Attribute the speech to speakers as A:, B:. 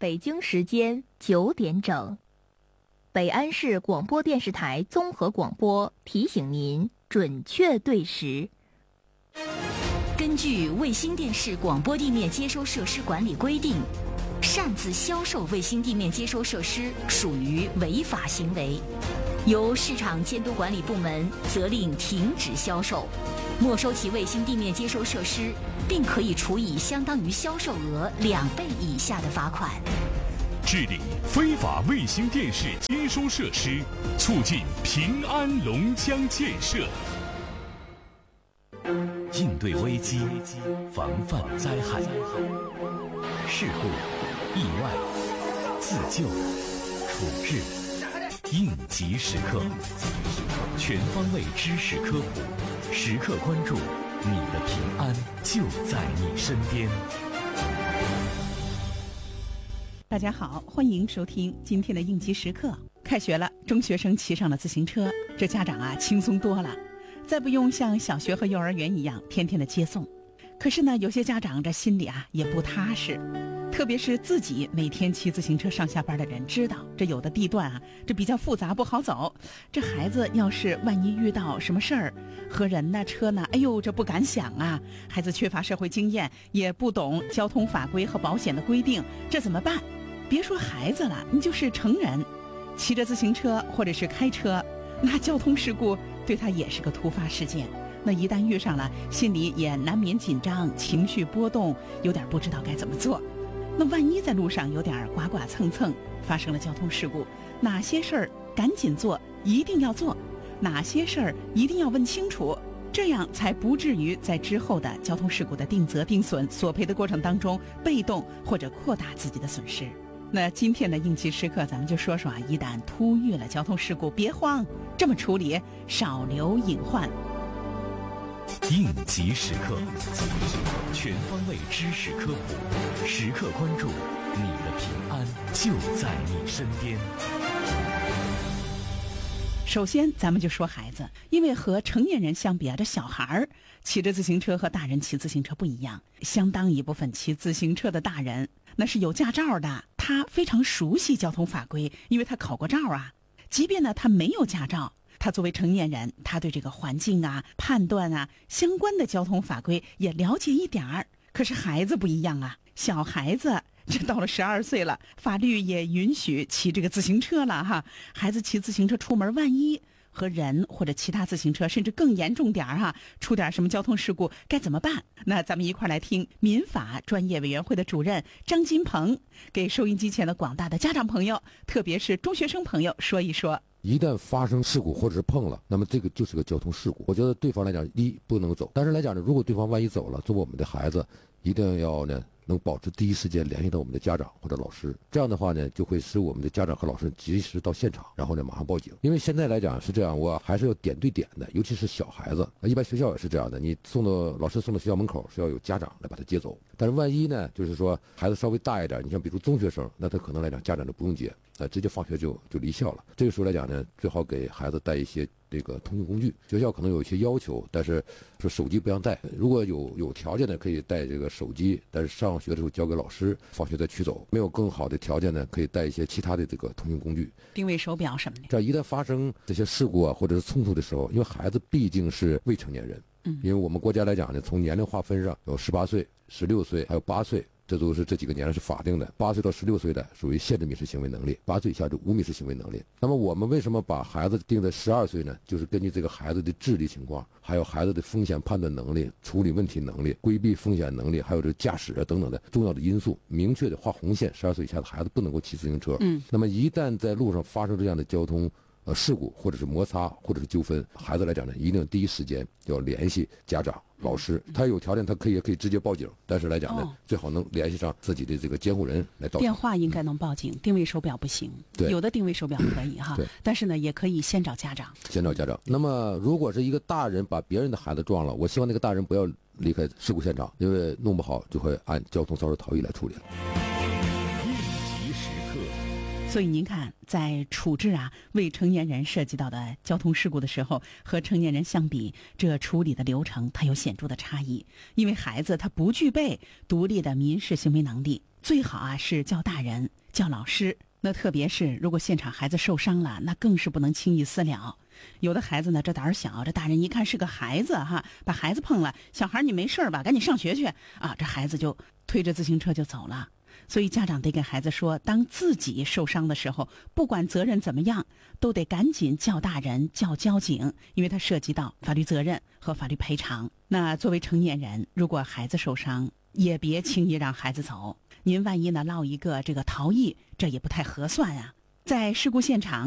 A: 北京时间9点整，北安市广播电视台综合广播提醒您准确对时。
B: 根据卫星电视广播地面接收设施管理规定，擅自销售卫星地面接收设施属于违法行为，由市场监督管理部门责令停止销售，没收其卫星地面接收设施，并可以处以相当于销售额2倍以下的罚款。
C: 治理非法卫星电视接收设施，促进平安龙江建设。
D: 应对危机，防范灾害，事故、意外、自救、处置，应急时刻，全方位知识科普，时刻关注，你的平安就在你身边。
E: 大家好，欢迎收听今天的应急时刻。开学了，中学生骑上了自行车，这家长啊轻松多了，再不用像小学和幼儿园一样天天的接送。可是呢，有些家长这心里啊也不踏实，特别是自己每天骑自行车上下班的人知道，这有的地段啊这比较复杂不好走，这孩子要是万一遇到什么事儿，和人呢车呢，哎呦这不敢想啊。孩子缺乏社会经验，也不懂交通法规和保险的规定，这怎么办？别说孩子了，你就是成人，骑着自行车或者是开车，那交通事故对他也是个突发事件。那一旦遇上了，心里也难免紧张，情绪波动，有点不知道该怎么做。那万一在路上有点刮刮蹭蹭，发生了交通事故，哪些事儿赶紧做，一定要做，哪些事儿一定要问清楚，这样才不至于在之后的交通事故的定责定损索赔的过程当中被动或者扩大自己的损失。那今天的应急时刻咱们就说说啊，一旦突遇了交通事故，别慌，这么处理，少留隐患。
D: 应急时刻，全方位知识科普，时刻关注，你的平安就在你身边。
E: 首先咱们就说孩子，因为和成年人相比啊，这小孩儿骑着自行车和大人骑自行车不一样，相当一部分骑自行车的大人那是有驾照的，他非常熟悉交通法规，因为他考过照啊。即便呢他没有驾照，他作为成年人，他对这个环境啊、判断啊相关的交通法规也了解一点儿。可是孩子不一样啊，小孩子这到了12岁了，法律也允许骑这个自行车了哈。孩子骑自行车出门，万一和人或者其他自行车，甚至更严重点哈，出点什么交通事故该怎么办？那咱们一块来听民法专业委员会的主任张金鹏给收音机前的广大的家长朋友，特别是中学生朋友说一说。
F: 一旦发生事故或者是碰了，那么这个就是个交通事故。我觉得对方来讲，第一不能走，但是来讲呢，如果对方万一走了，作为我们的孩子，一定要呢能保持第一时间联系到我们的家长或者老师，这样的话呢，就会使我们的家长和老师及时到现场，然后呢马上报警。因为现在来讲是这样，我还是要点对点的，尤其是小孩子，一般学校也是这样的，你老师送到学校门口是要有家长来把他接走。但是万一呢，就是说孩子稍微大一点，你像比如中学生，那他可能来讲家长就不用接，直接放学就离校了。这个时候来讲呢，最好给孩子带一些这个通讯工具，学校可能有一些要求，但是说手机不让带，如果有条件的可以带这个手机，但是上学的时候交给老师，放学再取走。没有更好的条件呢，可以带一些其他的这个通讯工具，
E: 定位手表什么的。
F: 这一旦发生这些事故啊，或者是冲突的时候，因为孩子毕竟是未成年人，因为我们国家来讲呢，从年龄划分上有18岁、16岁，还有8岁。这都是这几个年龄是法定的，8岁到16岁的属于限制民事行为能力，8岁以下就无民事行为能力。那么我们为什么把孩子定在12岁呢？就是根据这个孩子的智力情况，还有孩子的风险判断能力、处理问题能力、规避风险能力，还有这驾驶啊等等的重要的因素，明确的画红线，12岁以下的孩子不能够骑自行车。那么一旦在路上发生这样的交通事故或者是摩擦或者是纠纷，孩子来讲呢，一定第一时间要联系家长、老师。他有条件，他也可以直接报警，但是来讲呢，最好能联系上自己的这个监护人来到。
E: 电话应该能报警，定位手表不行。
F: 对，
E: 有的定位手表可以哈。对，但是呢，也可以先找家长。
F: 先找家长。那么，如果是一个大人把别人的孩子撞了，我希望那个大人不要离开事故现场，因为弄不好就会按交通肇事逃逸来处理了。
E: 所以您看，在处置未成年人涉及到的交通事故的时候，和成年人相比，这处理的流程它有显著的差异。因为孩子他不具备独立的民事行为能力， 最好啊是叫大人叫老师。那特别是如果现场孩子受伤了，那更是不能轻易私了。有的孩子呢这胆儿小，这大人一看是个孩子哈，把孩子碰了，小孩你没事吧，赶紧上学去啊，这孩子就推着自行车就走了。所以家长得给孩子说，当自己受伤的时候，不管责任怎么样，都得赶紧叫大人叫交警，因为它涉及到法律责任和法律赔偿。那作为成年人，如果孩子受伤，也别轻易让孩子走，您万一呢落一个这个逃逸，这也不太合算啊。在事故现场